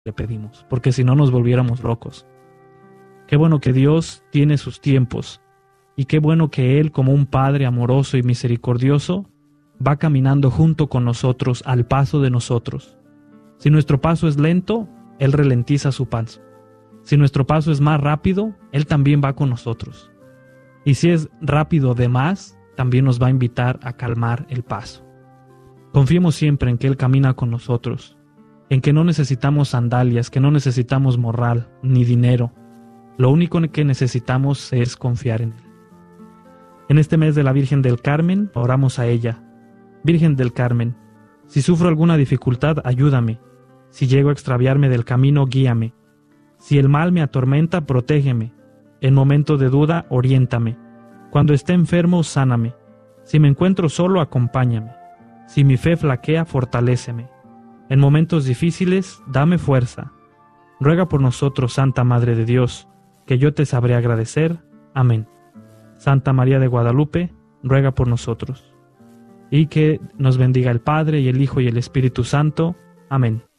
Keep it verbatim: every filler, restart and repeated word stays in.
le pedimos, porque si no nos volviéramos locos. Qué bueno que Dios tiene sus tiempos, y qué bueno que Él, como un Padre amoroso y misericordioso, va caminando junto con nosotros al paso de nosotros. Si nuestro paso es lento, Él ralentiza su paso. Si nuestro paso es más rápido, Él también va con nosotros. Y si es rápido de más, también nos va a invitar a calmar el paso. Confiemos siempre en que Él camina con nosotros, en que no necesitamos sandalias, que no necesitamos morral ni dinero. Lo único que necesitamos es confiar en Él. En este mes de la Virgen del Carmen, oramos a ella. Virgen del Carmen, si sufro alguna dificultad, ayúdame. Si llego a extraviarme del camino, guíame. Si el mal me atormenta, protégeme. En momento de duda, oriéntame. Cuando esté enfermo, sáname. Si me encuentro solo, acompáñame. Si mi fe flaquea, fortaléceme. En momentos difíciles, dame fuerza. Ruega por nosotros, Santa Madre de Dios, que yo te sabré agradecer. Amén. Santa María de Guadalupe, ruega por nosotros. Y que nos bendiga el Padre, y el Hijo, y el Espíritu Santo. Amén.